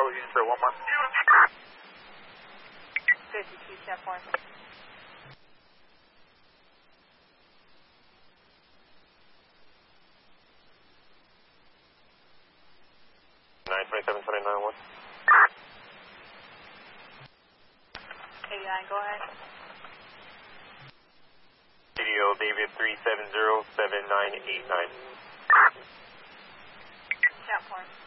Charlie Union for 1 more. 52, step 4. 927-29-1. 89, go ahead. Radio David 370-7989. Step 4.